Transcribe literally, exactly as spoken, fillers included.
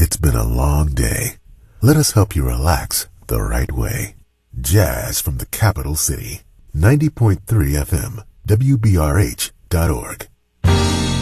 It's been a long day. Let us help you relax the right way. Jazz from the capital city. ninety point three F M, W B R H dot org.